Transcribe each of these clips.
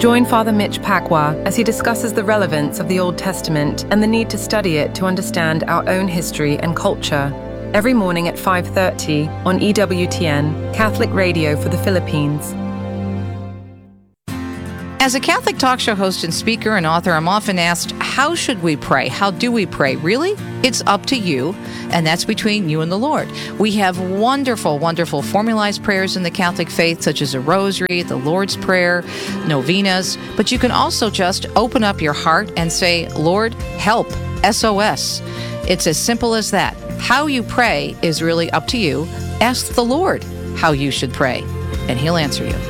Join Father Mitch Pacwa as he discusses the relevance of the Old Testament and the need to study it to understand our own history and culture. Every morning at 5:30 on EWTN, Catholic Radio for the Philippines. As a Catholic talk show host and speaker and author, I'm often asked, how should we pray? How do we pray? Really? It's up to you, and that's between you and the Lord. We have wonderful, wonderful formalized prayers in the Catholic faith, such as a rosary, the Lord's Prayer, novenas, but you can also just open up your heart and say, Lord, help, SOS. It's as simple as that. How you pray is really up to you. Ask the Lord how you should pray, and He'll answer you.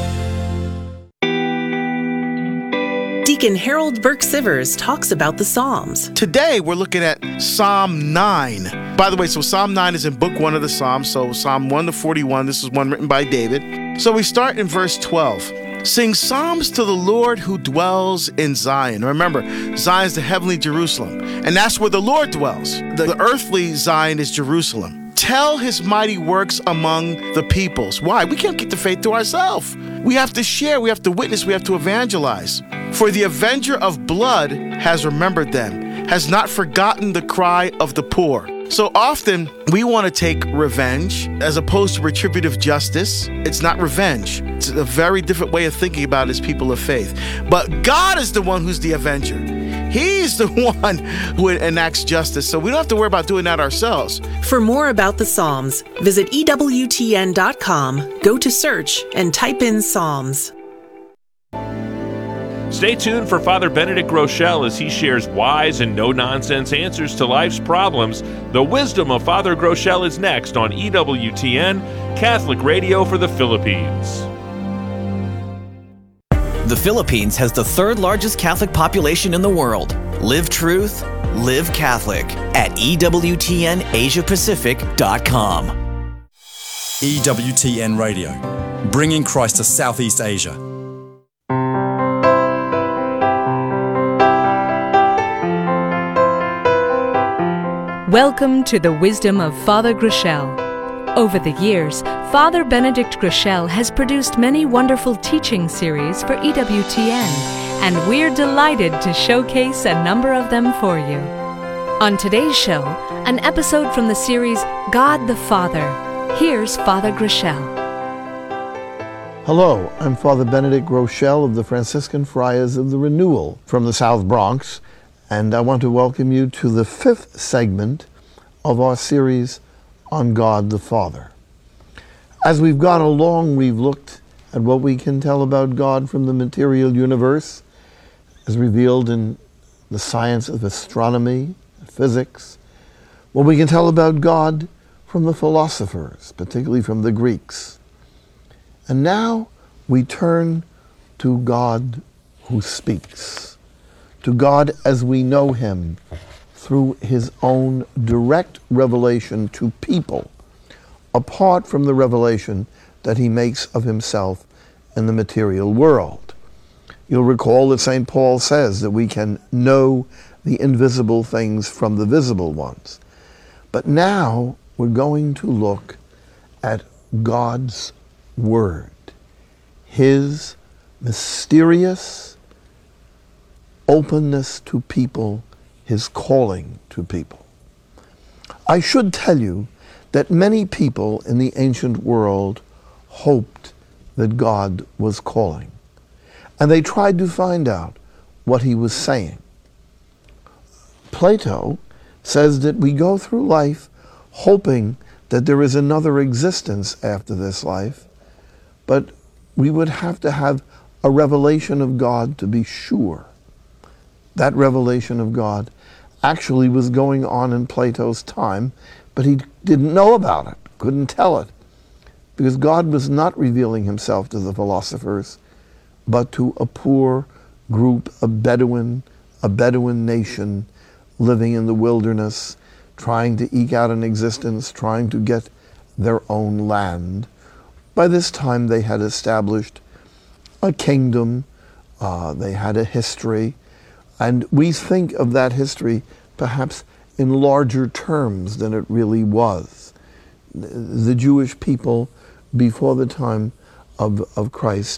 Deacon Harold Burke-Sivers talks about the Psalms. Today, we're looking at Psalm 9. By the way, so Psalm 9 is in Book 1 of the Psalms, so Psalm 1 to 41, this is one written by David. So we start in verse 12. Sing psalms to the Lord who dwells in Zion. Remember, Zion is the heavenly Jerusalem, and that's where the Lord dwells. The earthly Zion is Jerusalem. Tell His mighty works among the peoples. Why? We can't keep the faith to ourselves. We have to share, we have to witness, we have to evangelize. For the avenger of blood has remembered them, has not forgotten the cry of the poor. So often we want to take revenge as opposed to retributive justice. It's not revenge. It's a very different way of thinking about it as people of faith. But God is the one who's the avenger. He's the one who enacts justice. So we don't have to worry about doing that ourselves. For more about the Psalms, visit EWTN.com, go to search, and type in Psalms. Stay tuned for Father Benedict Groeschel as he shares wise and no-nonsense answers to life's problems. The wisdom of Father Groeschel is next on EWTN, Catholic Radio for the Philippines. The Philippines has the third largest Catholic population in the world. Live truth, live Catholic at EWTNAsiaPacific.com. EWTN Radio, bringing Christ to Southeast Asia. Welcome to the Wisdom of Father Groeschel. Over the years, Father Benedict Groeschel has produced many wonderful teaching series for EWTN, and we're delighted to showcase a number of them for you. On today's show, an episode from the series God the Father. Here's Father Groeschel. Hello, I'm Father Benedict Groeschel of the Franciscan Friars of the Renewal from the South Bronx, and I want to welcome you to the 5th segment of our series on God the Father. As we've gone along, we've looked at what we can tell about God from the material universe, as revealed in the science of astronomy, physics, what we can tell about God from the philosophers, particularly from the Greeks. And now we turn to God who speaks, to God as we know Him through His own direct revelation to people, apart from the revelation that He makes of Himself in the material world. You'll recall that St. Paul says that we can know the invisible things from the visible ones. But now we're going to look at God's Word, His mysterious openness to people, His calling to people. I should tell you that many people in the ancient world hoped that God was calling, and they tried to find out what He was saying. Plato says that we go through life hoping that there is another existence after this life, but we would have to have a revelation of God to be sure. That revelation of God actually was going on in Plato's time, but he didn't know about it, couldn't tell it, because God was not revealing Himself to the philosophers, but to a poor group of Bedouin, a Bedouin nation living in the wilderness, trying to eke out an existence, trying to get their own land. By this time they had established a kingdom, they had a history, and we think of that history perhaps in larger terms than it really was. The Jewish people before the time of Christ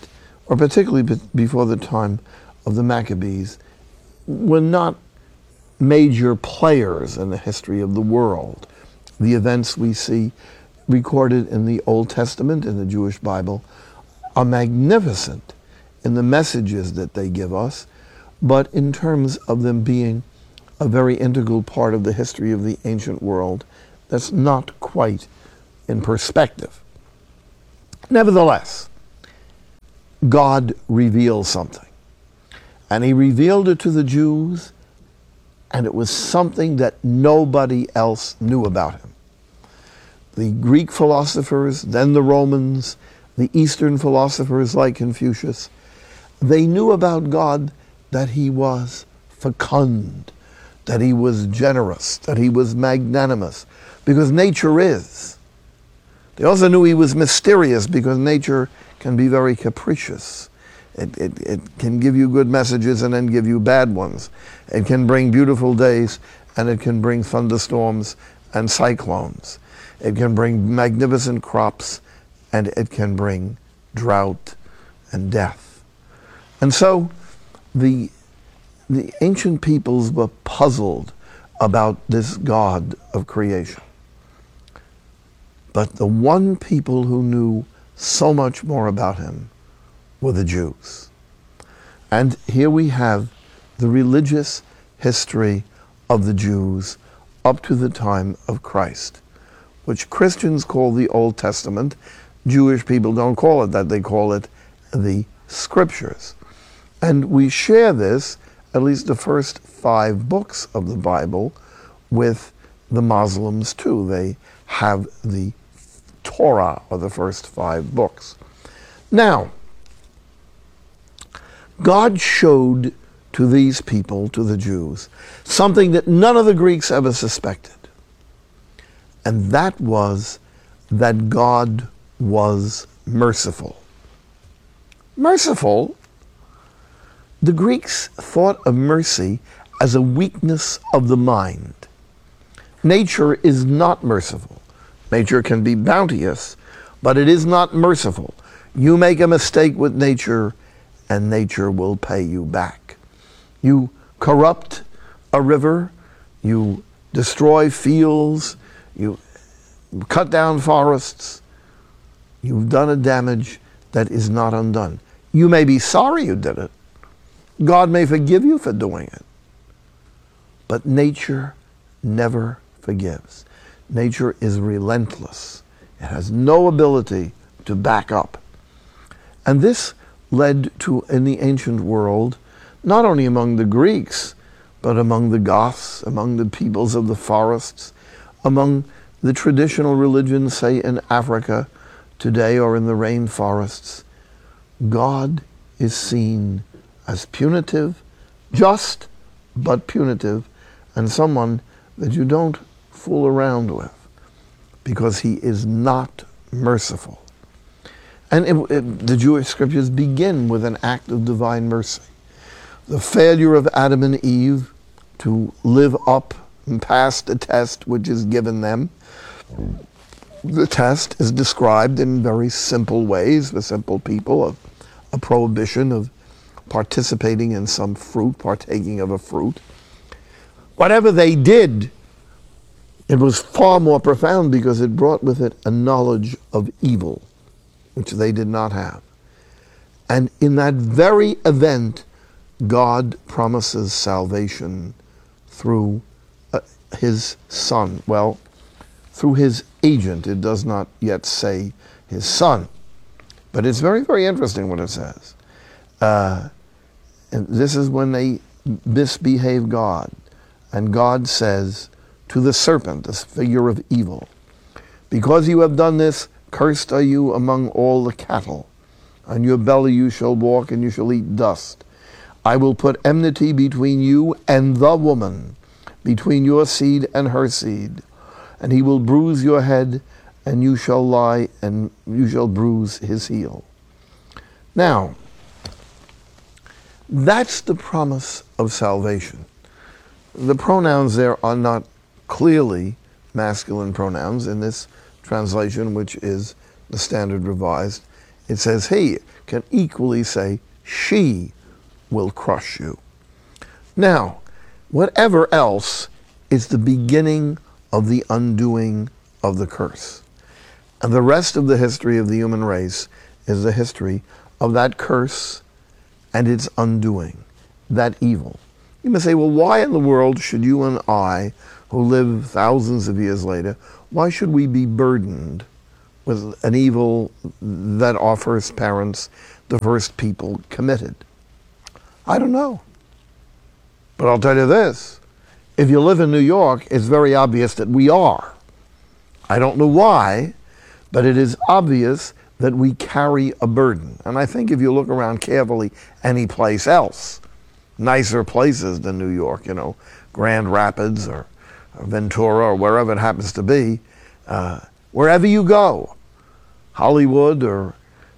or particularly before the time of the Maccabees, were not major players in the history of the world. The events we see recorded in the Old Testament, in the Jewish Bible, are magnificent in the messages that they give us, but in terms of them being a very integral part of the history of the ancient world, that's not quite in perspective. Nevertheless, God reveals something. And he revealed it to the Jews, and it was something that nobody else knew about him. The Greek philosophers, then the Romans, the Eastern philosophers like Confucius, they knew about God that he was fecund, that he was generous, that he was magnanimous, because nature is. They also knew he was mysterious, because nature can be very capricious. It can give you good messages and then give you bad ones. It can bring beautiful days, and it can bring thunderstorms and cyclones. It can bring magnificent crops, and it can bring drought and death. And so the ancient peoples were puzzled about this God of creation. But the one people who knew so much more about him were the Jews. And here we have the religious history of the Jews up to the time of Christ, which Christians call the Old Testament. Jewish people don't call it that. They call it the Scriptures. And we share this, at least the first 5 books of the Bible, with the Muslims too. They have the Torah, or the first 5 books. Now, God showed to these people, to the Jews, something that none of the Greeks ever suspected. And that was that God was merciful. Merciful? The Greeks thought of mercy as a weakness of the mind. Nature is not merciful. Nature can be bounteous, but it is not merciful. You make a mistake with nature, and nature will pay you back. You corrupt a river, you destroy fields, you cut down forests, you've done a damage that is not undone. You may be sorry you did it. God may forgive you for doing it. But nature never forgives. Nature is relentless. It has no ability to back up. And this led to, in the ancient world, not only among the Greeks, but among the Goths, among the peoples of the forests, among the traditional religions, say in Africa today or in the rainforests, God is seen as punitive, just, but punitive, and someone that you don't fool around with, because he is not merciful. And the Jewish scriptures begin with an act of divine mercy. The failure of Adam and Eve to live up and pass the test which is given them. The test is described in very simple ways for simple people, a prohibition of participating in some fruit, partaking of a fruit. Whatever they did, it was far more profound because it brought with it a knowledge of evil, which they did not have. And in that very event, God promises salvation through his Son. Well, through his agent. It does not yet say his Son. But it's very, very interesting what it says. And this is when they misbehave God. And God says to the serpent, this figure of evil, because you have done this, cursed are you among all the cattle. On your belly you shall walk, and you shall eat dust. I will put enmity between you and the woman, between your seed and her seed. And he will bruise your head, and you shall lie, and you shall bruise his heel. Now, that's the promise of salvation. The pronouns there are not clearly masculine pronouns in this translation, which is the Standard Revised. it says he can equally say she will crush you. Now, whatever else is the beginning of the undoing of the curse. And the rest of the history of the human race is the history of that curse and its undoing, that evil. You may say, well, why in the world should you and I, who live thousands of years later, why should we be burdened with an evil that our first parents, the first people, committed? I don't know. But I'll tell you this. If you live in New York, it's very obvious that we are. I don't know why, but it is obvious that we carry a burden. And I think if you look around carefully any place else, nicer places than New York, Grand Rapids or Ventura or wherever it happens to be, wherever you go, Hollywood or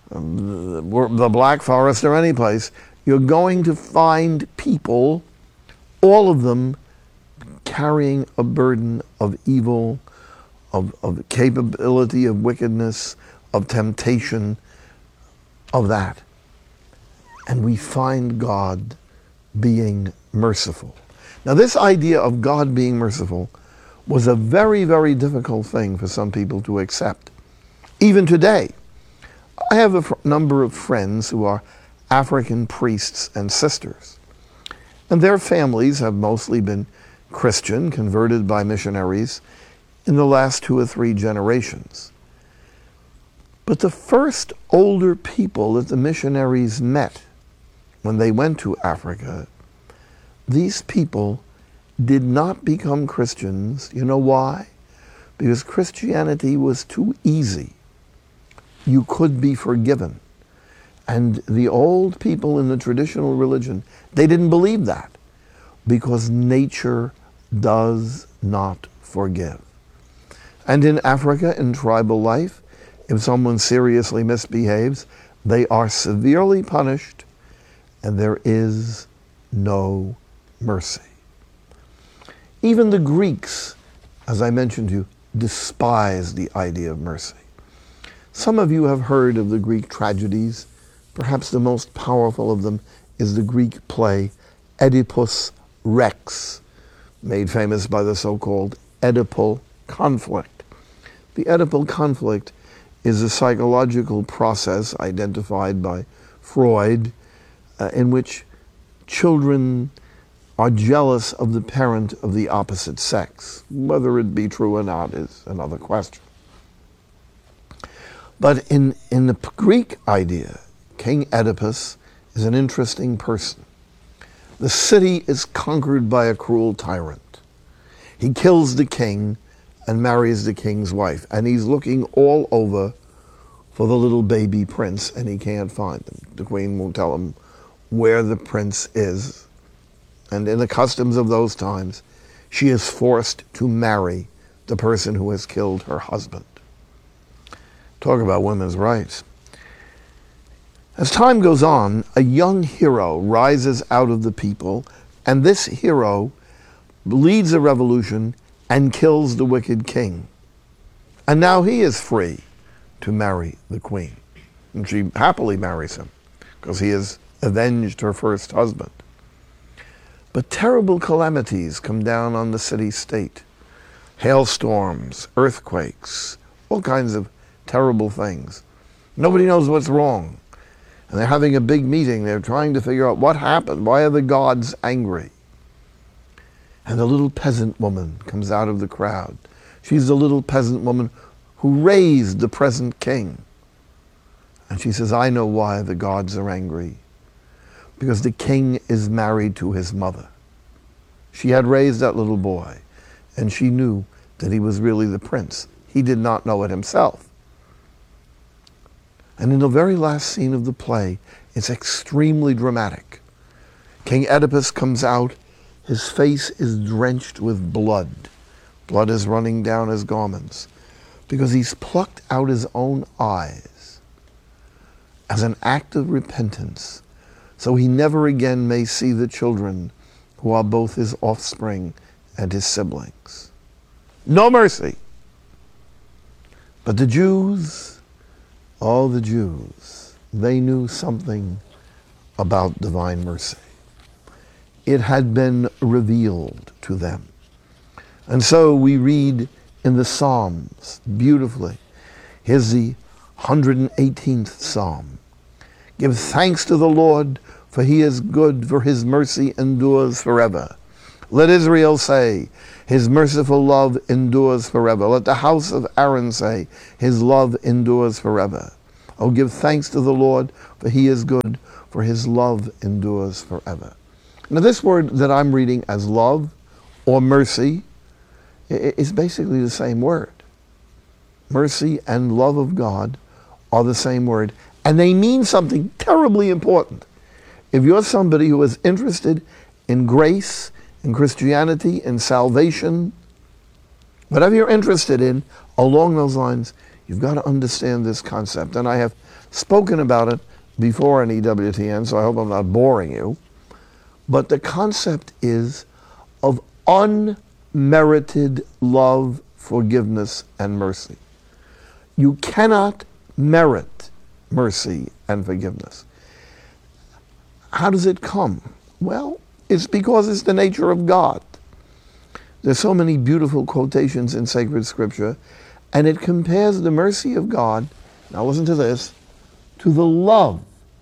the Black Forest or any place, you're going to find people, all of them, carrying a burden of evil, of capability of wickedness, of temptation, of that. And we find God being merciful. Now, this idea of God being merciful was a very, very difficult thing for some people to accept. Even today, I have a number of friends who are African priests and sisters, and their families have mostly been Christian, converted by missionaries in the last 2 or 3 generations. But the first older people that the missionaries met when they went to Africa, these people did not become Christians. You know why? Because Christianity was too easy. You could be forgiven. And the old people in the traditional religion, they didn't believe that, because nature does not forgive. And in Africa, in tribal life, if someone seriously misbehaves, they are severely punished, and there is no mercy. Even the Greeks, as I mentioned to you, despise the idea of mercy. Some of you have heard of the Greek tragedies. Perhaps the most powerful of them is the Greek play Oedipus Rex, made famous by the so-called Oedipal conflict. The Oedipal conflict is a psychological process identified by Freud in which children are jealous of the parent of the opposite sex. Whether it be true or not is another question. But in the Greek idea, King Oedipus is an interesting person. The city is conquered by a cruel tyrant. He kills the king and marries the king's wife, and he's looking all over for the little baby prince, and he can't find him. The queen won't tell him where the prince is. And in the customs of those times, she is forced to marry the person who has killed her husband. Talk about women's rights. As time goes on, a young hero rises out of the people, and this hero leads a revolution and kills the wicked king. And now he is free to marry the queen. And she happily marries him because he has avenged her first husband. But terrible calamities come down on the city-state. Hailstorms, earthquakes, all kinds of terrible things. Nobody knows what's wrong. And they're having a big meeting. They're trying to figure out what happened. Why are the gods angry? And the little peasant woman comes out of the crowd. She's the little peasant woman who raised the present king. And she says, I know why the gods are angry. Because the king is married to his mother. She had raised that little boy, and she knew that he was really the prince. He did not know it himself. And in the very last scene of the play, it's extremely dramatic. King Oedipus comes out. His face is drenched with blood. Blood is running down his garments because he's plucked out his own eyes as an act of repentance, so he never again may see the children who are both his offspring and his siblings. No mercy. But the Jews, All the Jews, they knew something about divine mercy. It had been revealed to them. And so we read in the Psalms beautifully. Here's the 118th Psalm. Give thanks to the Lord, for he is good, for his mercy endures forever. Let Israel say, his merciful love endures forever. Let the house of Aaron say, his love endures forever. Oh, give thanks to the Lord, for he is good, for his love endures forever. Now this word that I'm reading as love or mercy is basically the same word. Mercy and love of God are the same word, and they mean something terribly important. If you're somebody who is interested in grace, in Christianity, in salvation, whatever you're interested in along those lines, you've got to understand this concept. And I have spoken about it before in EWTN, so I hope I'm not boring you. But the concept is of unmerited love, forgiveness, and mercy. You cannot merit mercy and forgiveness. How does it come? Well, it's because it's the nature of God. There's so many beautiful quotations in sacred scripture, and it compares the mercy of God, now listen to this, to the love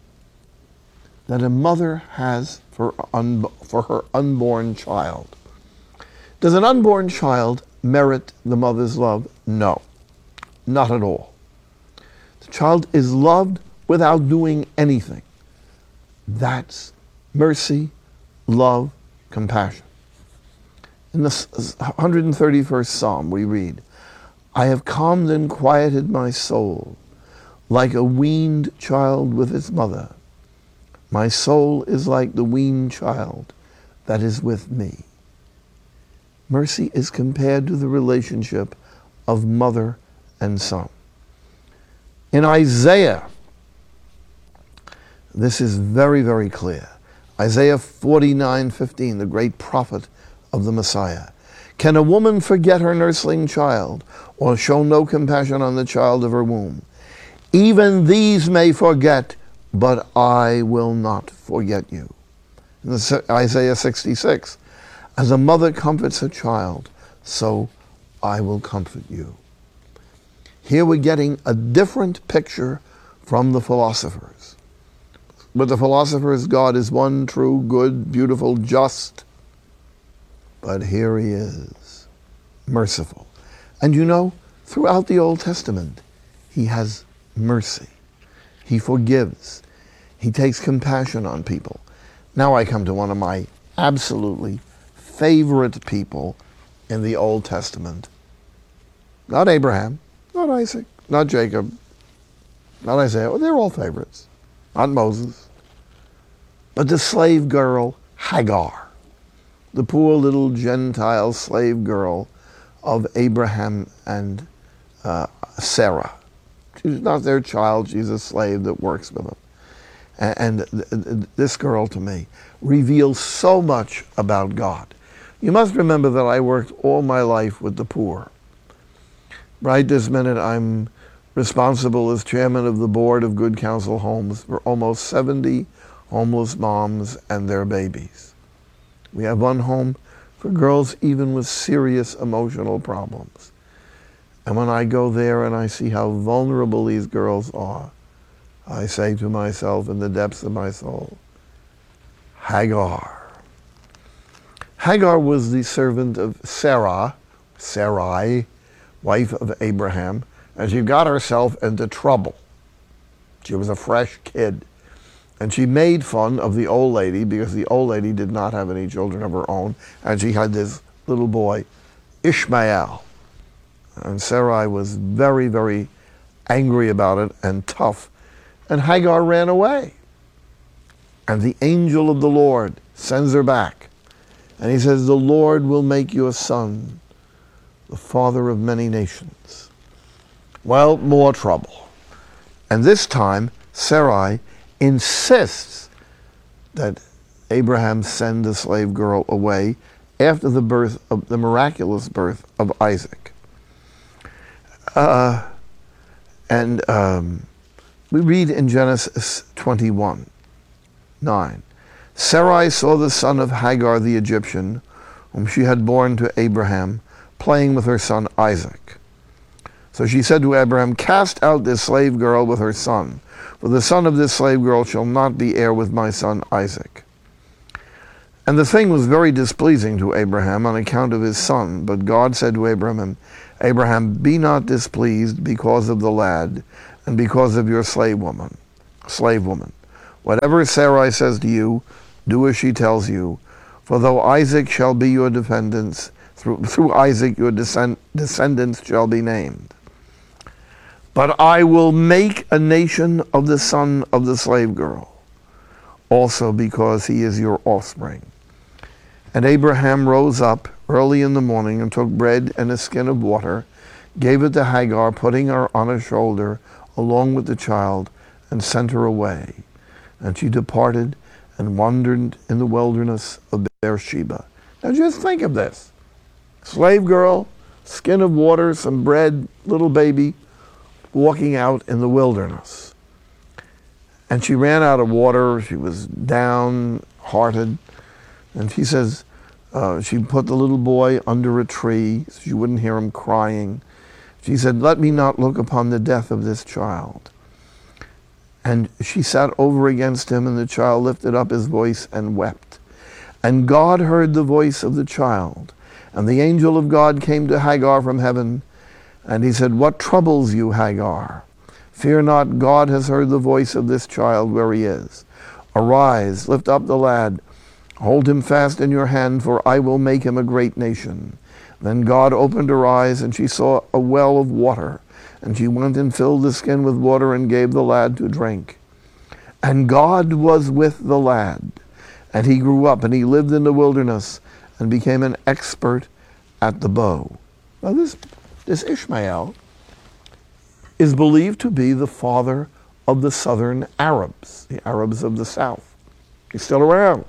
that a mother has for her unborn child. Does an unborn child merit the mother's love? No, not at all. The child is loved without doing anything. That's mercy, love, compassion. In the 131st Psalm we read, I have calmed and quieted my soul like a weaned child with its mother. My soul is like the weaned child that is with me. Mercy is compared to the relationship of mother and son. In Isaiah, this is very, very clear. Isaiah 49:15, the great prophet of the Messiah. Can a woman forget her nursling child, or show no compassion on the child of her womb? Even these may forget, but I will not forget you. In Isaiah 66, as a mother comforts her child, so I will comfort you. Here we're getting a different picture from the philosophers. With the philosophers, God is one, true, good, beautiful, just. But here he is, merciful. And you know, throughout the Old Testament, he has mercy. He forgives. He takes compassion on people. Now I come to one of my absolutely favorite people in the Old Testament. Not Abraham, not Isaac, not Jacob, not Isaiah. Well, they're all favorites. Not Moses. But the slave girl, Hagar. The poor little Gentile slave girl of Abraham and Sarah. She's not their child, she's a slave that works with them. And this girl, to me, reveals so much about God. You must remember that I worked all my life with the poor. Right this minute, I'm responsible as chairman of the board of Good Counsel Homes for almost 70 homeless moms and their babies. We have one home for girls even with serious emotional problems. And when I go there and I see how vulnerable these girls are, I say to myself in the depths of my soul, Hagar. Hagar was the servant of Sarai, wife of Abraham, and she got herself into trouble. She was a fresh kid. And she made fun of the old lady because the old lady did not have any children of her own, and she had this little boy, Ishmael. And Sarai was very, very angry about it and tough. And Hagar ran away. And the angel of the Lord sends her back. And he says, the Lord will make you a son, the father of many nations. Well, more trouble. And this time, Sarai insists that Abraham send the slave girl away after the miraculous birth of Isaac. We read in Genesis 21:9, Sarai saw the son of Hagar the Egyptian, whom she had borne to Abraham, playing with her son Isaac. So she said to Abraham, cast out this slave girl with her son, for the son of this slave girl shall not be heir with my son Isaac. And the thing was very displeasing to Abraham on account of his son. But God said to Abraham, be not displeased because of the lad and because of your slave woman. Whatever Sarai says to you, do as she tells you. For though Isaac shall be your descendants, through Isaac your descendants shall be named. But I will make a nation of the son of the slave girl, also because he is your offspring. And Abraham rose up early in the morning and took bread and a skin of water, gave it to Hagar, putting her on his shoulder along with the child, and sent her away. And she departed and wandered in the wilderness of Beersheba. Now just think of this. Slave girl, skin of water, some bread, little baby, walking out in the wilderness. And she ran out of water. She was downhearted. And she says, she put the little boy under a tree so she wouldn't hear him crying. She said, let me not look upon the death of this child. And she sat over against him, and the child lifted up his voice and wept. And God heard the voice of the child. And the angel of God came to Hagar from heaven, and he said, what troubles you, Hagar? Fear not, God has heard the voice of this child where he is. Arise, lift up the lad, hold him fast in your hand, for I will make him a great nation. Then God opened her eyes, and she saw a well of water. And she went and filled the skin with water and gave the lad to drink. And God was with the lad. And he grew up, and he lived in the wilderness and became an expert at the bow. Now this Ishmael is believed to be the father of the southern Arabs, the Arabs of the south. He's still around.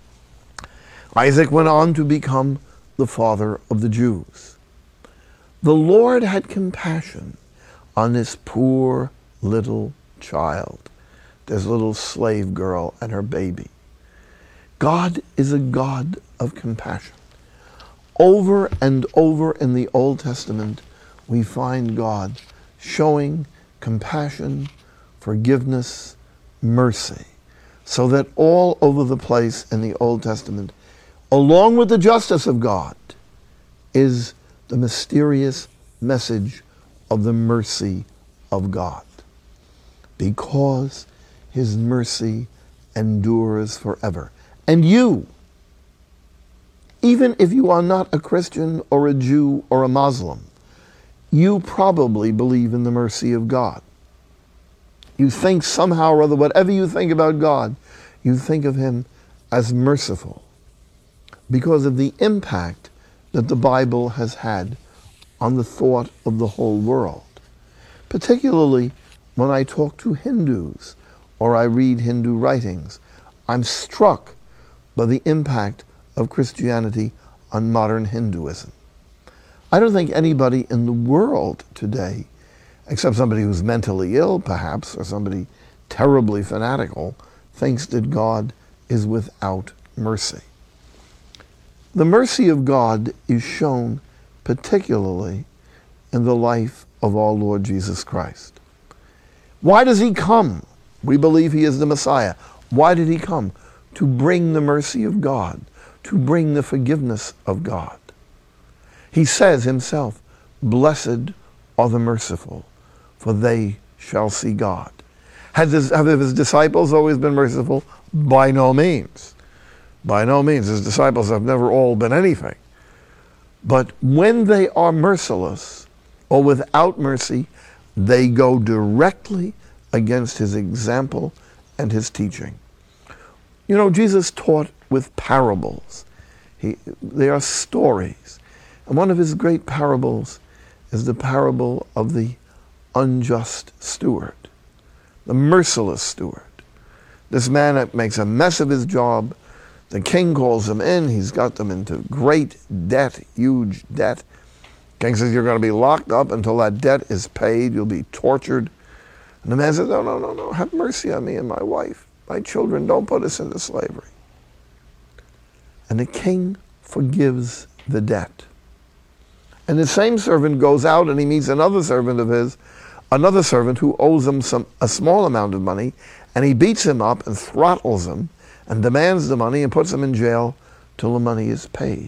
Isaac went on to become the father of the Jews. The Lord had compassion on this poor little child, this little slave girl and her baby. God is a God of compassion. Over and over in the Old Testament, we find God showing compassion, forgiveness, mercy, so that all over the place in the Old Testament, along with the justice of God, is the mysterious message of the mercy of God. Because his mercy endures forever. And you, even if you are not a Christian or a Jew or a Muslim, you probably believe in the mercy of God. You think somehow or other, whatever you think about God, you think of him as merciful because of the impact that the Bible has had on the thought of the whole world. Particularly when I talk to Hindus or I read Hindu writings, I'm struck by the impact of Christianity on modern Hinduism. I don't think anybody in the world today, except somebody who's mentally ill perhaps, or somebody terribly fanatical, thinks that God is without mercy. The mercy of God is shown particularly in the life of our Lord Jesus Christ. Why does he come? We believe he is the Messiah. Why did he come? To bring the mercy of God, to bring the forgiveness of God. He says himself, blessed are the merciful, for they shall see God. Have his disciples always been merciful? By no means. By no means. His disciples have never all been anything. But when they are merciless or without mercy, they go directly against his example and his teaching. You know, Jesus taught with parables. They are stories. And one of his great parables is the parable of the unjust steward, the merciless steward. This man makes a mess of his job. The king calls him in. He's got them into great debt, huge debt. King says, you're going to be locked up until that debt is paid. You'll be tortured. And the man says, no, have mercy on me and my wife, my children, don't put us into slavery. And the king forgives the debt. And the same servant goes out and he meets another servant of his, another servant who owes him a small amount of money, and he beats him up and throttles him and demands the money and puts him in jail till the money is paid.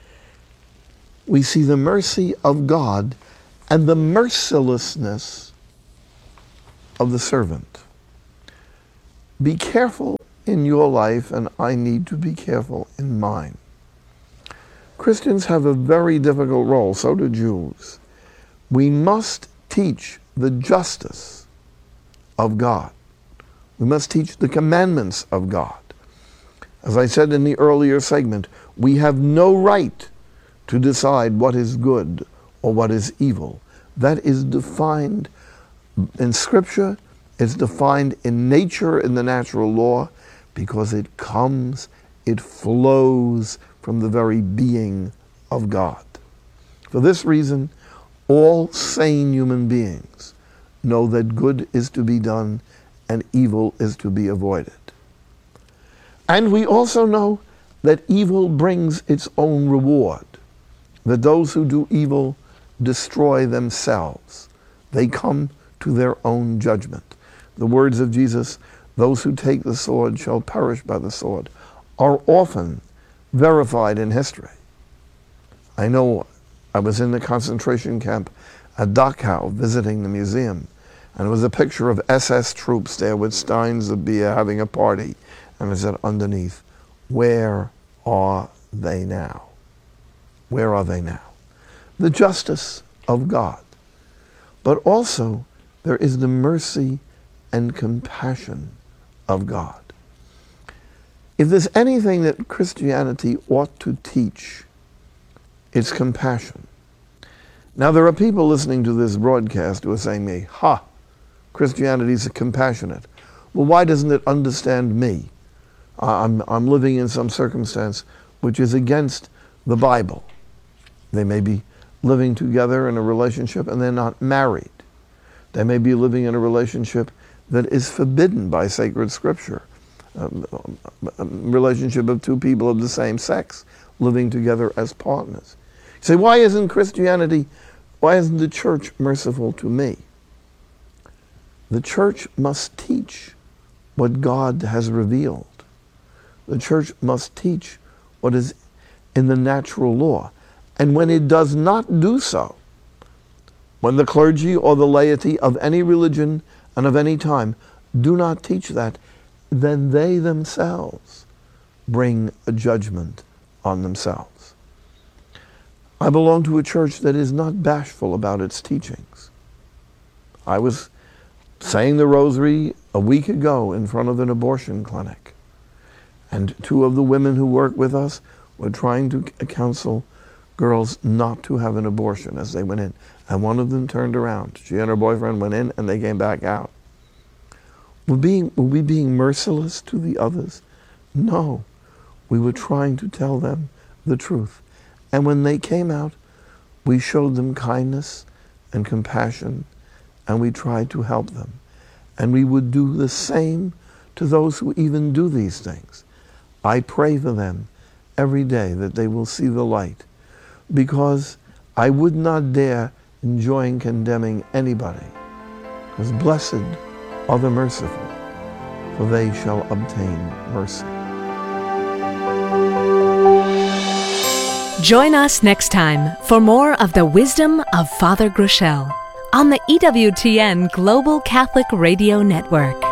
We see the mercy of God and the mercilessness of the servant. Be careful in your life, and I need to be careful in mine. Christians have a very difficult role, so do Jews. We must teach the justice of God. We must teach the commandments of God. As I said in the earlier segment, we have no right to decide what is good or what is evil. That is defined in Scripture, it's defined in nature, in the natural law, because it comes, it flows from the very being of God. For this reason, all sane human beings know that good is to be done and evil is to be avoided. And we also know that evil brings its own reward, that those who do evil destroy themselves. They come to their own judgment. The words of Jesus, those who take the sword shall perish by the sword, are often verified in history. I know I was in the concentration camp at Dachau visiting the museum, and there was a picture of SS troops there with steins of beer having a party, and it said underneath, "Where are they now? Where are they now?" The justice of God. But also, there is the mercy and compassion of God. If there's anything that Christianity ought to teach, it's compassion. Now, there are people listening to this broadcast who are saying to me, Christianity is compassionate. Well, why doesn't it understand me? I'm living in some circumstance which is against the Bible. They may be living together in a relationship and they're not married. They may be living in a relationship that is forbidden by sacred scripture. A relationship of two people of the same sex living together as partners. You say, why isn't the church merciful to me? The church must teach what God has revealed. The church must teach what is in the natural law. And when it does not do so, when the clergy or the laity of any religion and of any time do not teach that, then they themselves bring a judgment on themselves. I belong to a church that is not bashful about its teachings. I was saying the rosary a week ago in front of an abortion clinic, and two of the women who work with us were trying to counsel girls not to have an abortion as they went in. And one of them turned around. She and her boyfriend went in and they came back out. Were we being merciless to the others? No. We were trying to tell them the truth. And when they came out, we showed them kindness and compassion, and we tried to help them. And we would do the same to those who even do these things. I pray for them every day that they will see the light, because I would not dare enjoy condemning anybody, because blessed are the merciful, for they shall obtain mercy. Join us next time for more of the wisdom of Father Groeschel on the EWTN Global Catholic Radio Network.